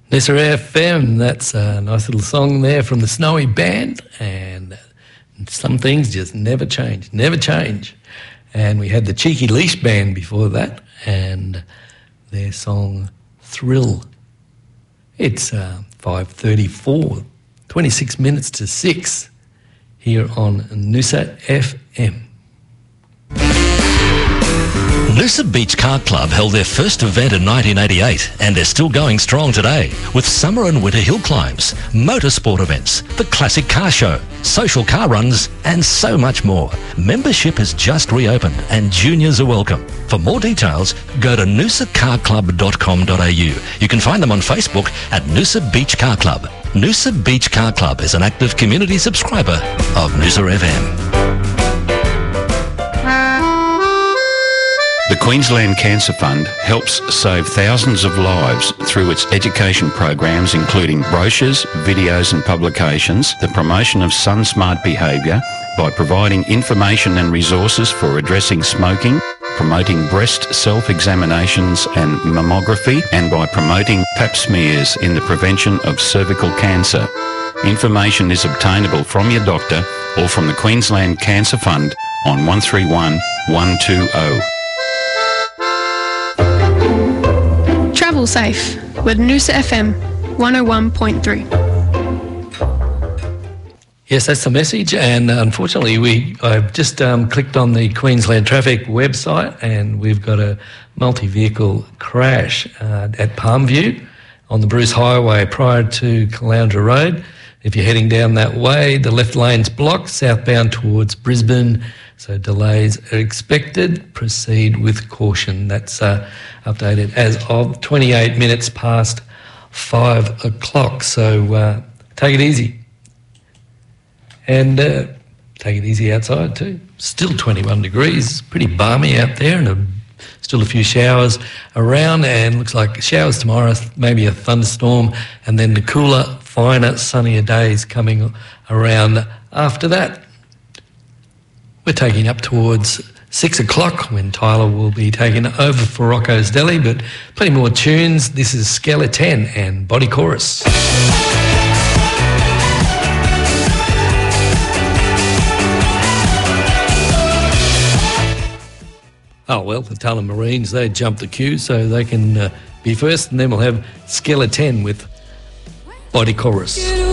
Nessa FM, that's a nice little song there from the Snowy Band, and some things just never change. And we had the Cheeky Leash Band before that, and their song Thrill. It's 5:34, 26 minutes to 6 here on Noosa FM. Noosa Beach Car Club held their first event in 1988 and they're still going strong today with summer and winter hill climbs, motorsport events, the classic car show, social car runs and so much more. Membership has just reopened and juniors are welcome. For more details, go to noosacarclub.com.au. You can find them on Facebook at Noosa Beach Car Club. Noosa Beach Car Club is an active community subscriber of Noosa FM. The Queensland Cancer Fund helps save thousands of lives through its education programs, including brochures, videos and publications, the promotion of sun-smart behaviour by providing information and resources for addressing smoking, promoting breast self-examinations and mammography, and by promoting pap smears in the prevention of cervical cancer. Information is obtainable from your doctor or from the Queensland Cancer Fund on 131 120. Travel safe with Noosa FM 101.3. Yes, that's the message, and unfortunately I've just clicked on the Queensland Traffic website and we've got a multi-vehicle crash at Palmview on the Bruce Highway prior to Caloundra Road. If you're heading down that way, the left lane's blocked southbound towards Brisbane, so delays are expected. Proceed with caution. That's updated as of 28 minutes past 5 o'clock, so take it easy. And take it easy outside too. Still 21 degrees, pretty balmy out there, and still a few showers around, and looks like showers tomorrow, maybe a thunderstorm, and then the cooler, finer, sunnier days coming around after that. We're taking up towards 6 o'clock when Tyler will be taking over for Rocco's Deli, but plenty more tunes. This is Skeleton and Body Chorus. Oh, well, the Tullamarines, Marines, they jumped the queue so they can be first, and then we'll have Skeleton with Body Chorus.